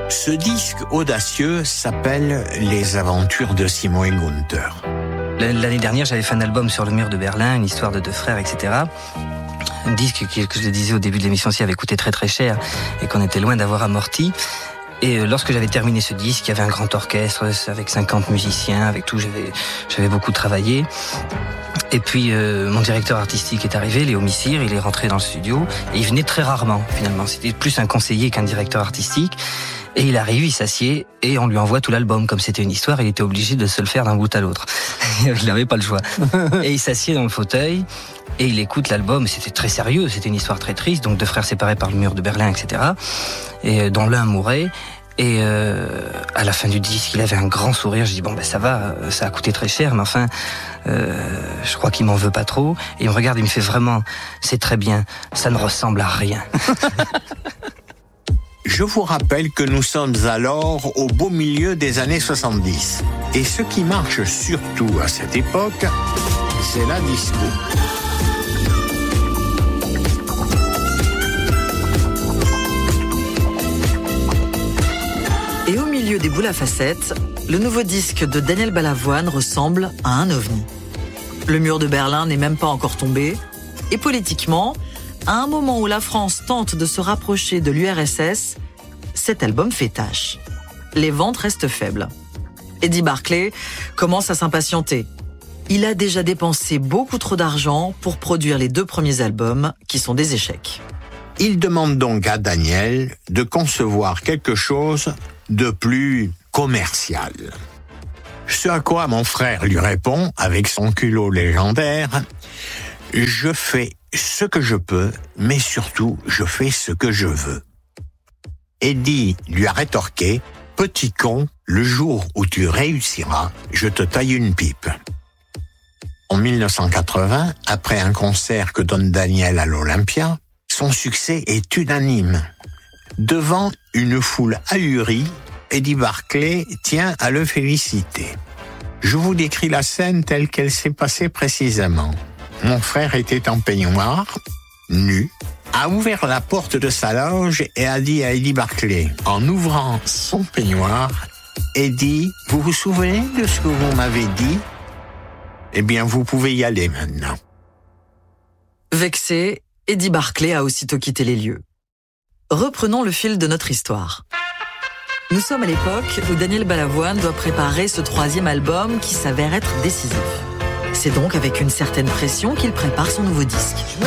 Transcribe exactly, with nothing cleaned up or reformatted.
Ce disque audacieux s'appelle Les aventures de Simon et Gunther. L'année dernière, j'avais fait un album sur le mur de Berlin, une histoire de deux frères, et cetera. Un disque qui, que je le disais au début de l'émission, aussi avait coûté très très cher et qu'on était loin d'avoir amorti. Et lorsque j'avais terminé ce disque, il y avait un grand orchestre avec cinquante musiciens, avec tout, j'avais, j'avais beaucoup travaillé. Et puis euh, mon directeur artistique est arrivé, Léo Missire, il est rentré dans le studio et il venait très rarement finalement. C'était plus un conseiller qu'un directeur artistique. Et il arrive, il s'assied et on lui envoie tout l'album. Comme c'était une histoire, il était obligé de se le faire d'un bout à l'autre. Il n'avait pas le choix. Et il s'assied dans le fauteuil et il écoute l'album. C'était très sérieux, c'était une histoire très triste. Donc deux frères séparés par le mur de Berlin, et cetera. Et dont l'un mourait. Et euh, à la fin du disque, il avait un grand sourire. Je dis bon ben ça va, ça a coûté très cher, mais enfin, euh, je crois qu'il m'en veut pas trop. Et il me regarde, il me fait vraiment, c'est très bien, ça ne ressemble à rien. Je vous rappelle que nous sommes alors au beau milieu des années soixante-dix. Et ce qui marche surtout à cette époque, c'est la disco. Et au milieu des boules à facettes, le nouveau disque de Daniel Balavoine ressemble à un ovni. Le mur de Berlin n'est même pas encore tombé. Et politiquement, à un moment où la France tente de se rapprocher de l'U R S S, cet album fait tâche. Les ventes restent faibles. Eddie Barclay commence à s'impatienter. Il a déjà dépensé beaucoup trop d'argent pour produire les deux premiers albums, qui sont des échecs. Il demande donc à Daniel de concevoir quelque chose de plus commercial. Ce à quoi mon frère lui répond, avec son culot légendaire, « Je fais ce que je peux, mais surtout, je fais ce que je veux. » Eddie lui a rétorqué, « Petit con, le jour où tu réussiras, je te taille une pipe. » En dix-neuf cent quatre-vingts, après un concert que donne Daniel à l'Olympia, son succès est unanime. Devant une foule ahurie, Eddie Barclay tient à le féliciter. Je vous décris la scène telle qu'elle s'est passée précisément. Mon frère était en peignoir, nu, a ouvert la porte de sa loge et a dit à Eddie Barclay, en ouvrant son peignoir, « Eddie, vous vous souvenez de ce que vous m'avez dit ? Eh bien, vous pouvez y aller maintenant. » Vexé, Eddie Barclay a aussitôt quitté les lieux. Reprenons le fil de notre histoire. Nous sommes à l'époque où Daniel Balavoine doit préparer ce troisième album qui s'avère être décisif. C'est donc avec une certaine pression qu'il prépare son nouveau disque.